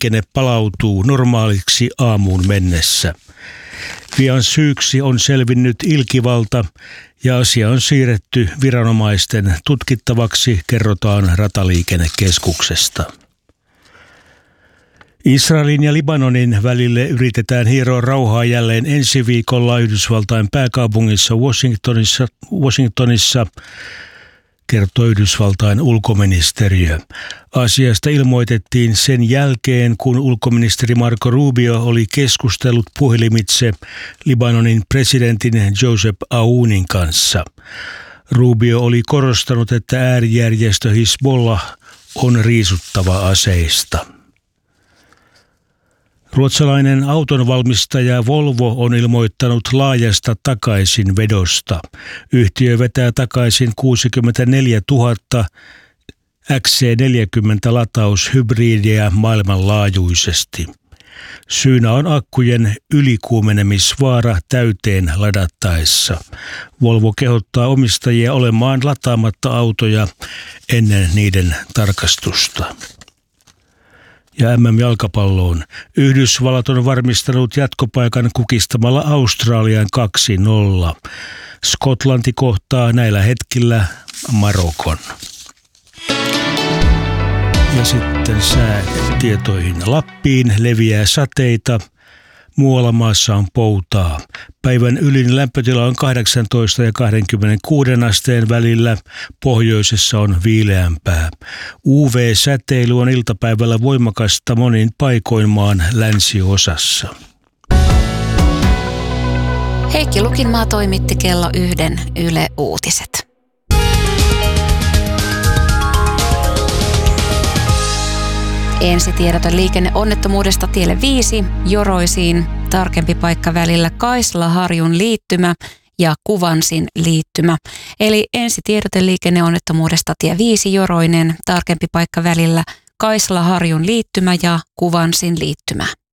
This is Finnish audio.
liikenne palautuu normaaliksi aamuun mennessä. Vian syyksi on selvinnyt ilkivalta ja asia on siirretty viranomaisten tutkittavaksi, kerrotaan Rataliikennekeskuksesta. Israelin ja Libanonin välille yritetään hieroa rauhaa jälleen ensi viikolla Yhdysvaltain pääkaupungissa Washingtonissa, kertoo Yhdysvaltain ulkoministeriö. Asiasta ilmoitettiin sen jälkeen, kun ulkoministeri Marco Rubio oli keskustellut puhelimitse Libanonin presidentin Joseph Aounin kanssa. Rubio oli korostanut, että äärijärjestö Hizbollah on riisuttava aseista. Ruotsalainen autonvalmistaja Volvo on ilmoittanut laajasta takaisinvedosta. Yhtiö vetää takaisin 64 000 XC40-lataushybridiä maailmanlaajuisesti. Syynä on akkujen ylikuumenemisvaara täyteen ladattaessa. Volvo kehottaa omistajia olemaan lataamatta autoja ennen niiden tarkastusta. Ja MM-jalkapalloon. Yhdysvallat on varmistanut jatkopaikan kukistamalla Australian 2-0. Skotlanti kohtaa näillä hetkillä Marokon. Ja sitten säätietoihin. Lappiin leviää sateita. Muualla maassa on poutaa. Päivän ylin lämpötila on 18 ja 26 asteen välillä. Pohjoisessa on viileämpää. UV-säteily on iltapäivällä voimakasta monin paikoin maan länsiosassa. Heikki Lukinmaa toimitti kello 1 Yle Uutiset. Ensitiedote liikenneonnettomuudesta tielle 5 Joroisiin, tarkempi paikka välillä Kaisla-Harjun liittymä ja Kuvansin liittymä. Eli ensitiedote liikenneonnettomuudesta tie 5 Joroinen, tarkempi paikka välillä Kaisla-Harjun liittymä ja Kuvansin liittymä.